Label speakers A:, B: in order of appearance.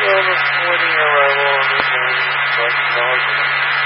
A: Yeah, the 20 arrival on the 30 plus technology.